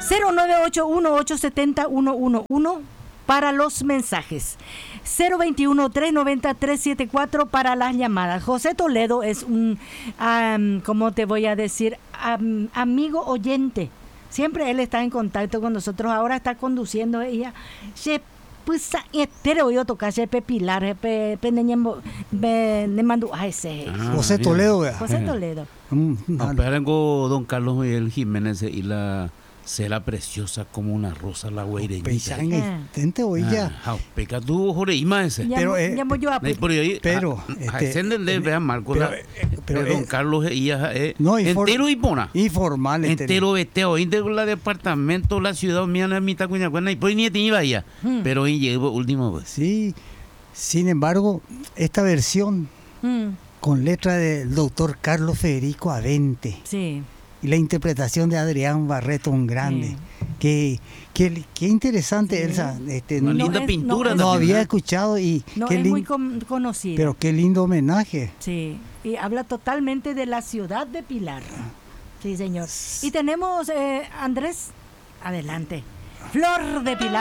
0981-870-111 para los mensajes. 021-390-374 para las llamadas. José Toledo es un, ¿cómo te voy a decir? Amigo oyente. Siempre él está en contacto con nosotros. Ahora está conduciendo ella. Pues espero yo tocar Pilar, José Toledo, José Toledo. Tengo don Carlos Miguel Jiménez y la cera preciosa como una rosa la güeireñita. Pero don Carlos entero y pona informal entero veteo la departamento la ciudad mía la mitad cuñacuena y pues ni te iba allá pero hoy llegó último pues. Sí, sin embargo esta versión con letra del doctor Carlos Federico Avente, sí, y la interpretación de Adrián Barreto, un grande. Qué interesante, sí. Elsa. Una linda pintura. No había escuchado y no qué es muy conocido. Pero qué lindo homenaje. Sí, y habla totalmente de la ciudad de Pilar. Sí, señor. Y tenemos Andrés, adelante. Flor de Pilar.